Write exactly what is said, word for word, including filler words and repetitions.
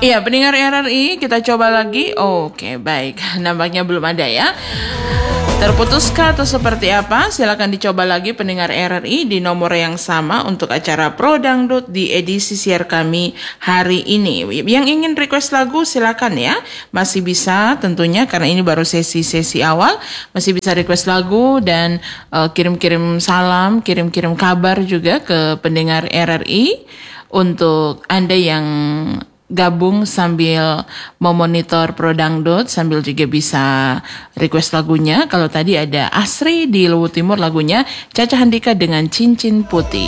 Iya, pendengar R R I, kita coba lagi. Oke, baik. Nampaknya belum ada ya. Terputuskah atau seperti apa? Silakan dicoba lagi pendengar R R I di nomor yang sama untuk acara Pro Dangdut di edisi siar kami hari ini. Yang ingin request lagu silakan ya. Masih bisa tentunya karena ini baru sesi-sesi awal. Masih bisa request lagu dan uh, kirim-kirim salam, kirim-kirim kabar juga ke pendengar R R I. Untuk Anda yang gabung sambil memonitor Pro Dangdut, sambil juga bisa request lagunya. Kalau tadi ada Asri di Luwu Timur, lagunya Caca Handika dengan Cincin Putih.